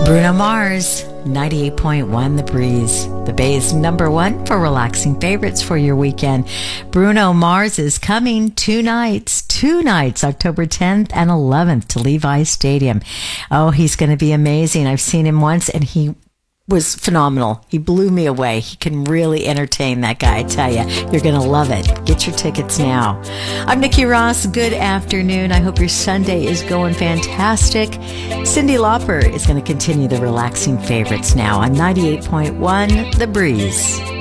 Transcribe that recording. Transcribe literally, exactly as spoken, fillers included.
Bruno Mars, ninety-eight point one The Breeze, the Bay's number one for relaxing favorites for your weekend. Bruno Mars is coming two nights, two nights, October tenth and eleventh to Levi's Stadium. Oh, he's going to be amazing. I've seen him once and he was phenomenal. He blew me away. He can really entertain, that guy, I tell you. You're going to love it. Get your tickets now. I'm Nikki Ross. Good afternoon. I hope your Sunday is going fantastic. Cyndi Lauper is going to continue the relaxing favorites now on ninety-eight point one The Breeze.